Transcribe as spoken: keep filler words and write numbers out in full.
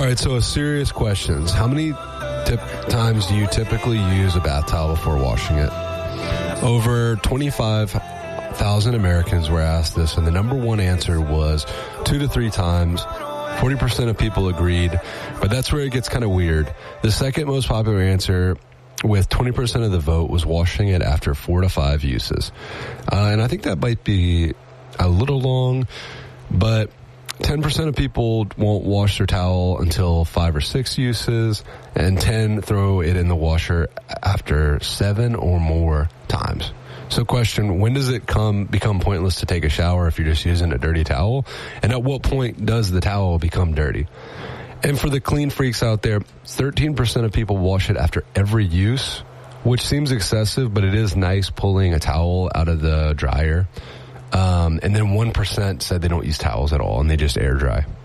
All right, so a serious questions. How many tip times do you typically use a bath towel before washing it? Over twenty-five thousand Americans were asked this, and the number one answer was two to three times. forty percent of people agreed, but that's where it gets kind of weird. The second most popular answer, with twenty percent of the vote, was washing it after four to five uses. Uh, and I think that might be a little long, but ten percent of people won't wash their towel until five or six uses, and ten throw it in the washer after seven or more times. So question, when does it come become pointless to take a shower if you're just using a dirty towel? And at what point does the towel become dirty? And for the clean freaks out there, thirteen percent of people wash it after every use, which seems excessive, but it is nice pulling a towel out of the dryer. Um, and then one percent said they don't use towels at all and they just air dry.